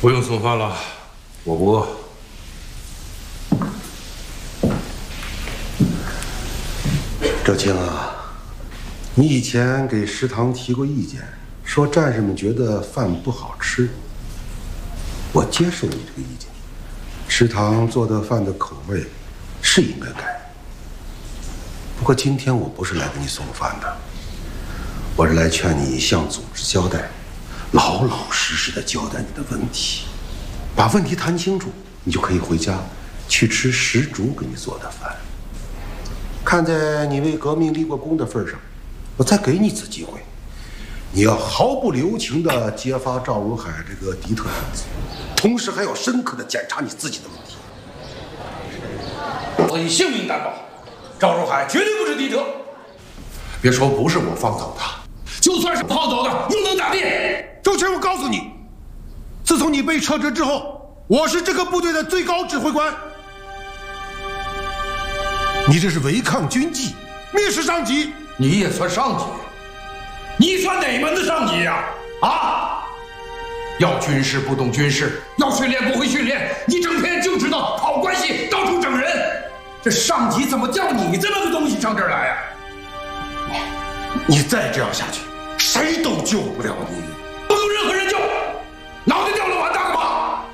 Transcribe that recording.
不用送饭了，我不饿。 周青啊，你以前给食堂提过意见，说战士们觉得饭不好吃。我接受你这个意见，食堂做的饭的口味是应该改。不过今天我不是来给你送饭的，我是来劝你向组织交代，老老实实的交代你的问题，把问题谈清楚，你就可以回家去吃食主给你做的饭。看在你为革命立过功的份上，我再给你一次机会，你要毫不留情地揭发赵如海这个敌特分子，同时还要深刻地检查你自己的问题。 我以性命担保，赵如海绝对不是敌特。 别说不是我放走的， 就算是放走的，又能咋地？ 周全，我告诉你，自从你被撤职之后，我是这个部队的最高指挥官。你这是违抗军纪，蔑视上级。 你也算上级？你算哪门子上级呀？啊！要军事不懂军事，要训练不会训练，你整天就知道跑关系，到处整人。这上级怎么叫你这么个东西上这儿来呀？ 你再这样下去，谁都救不了你。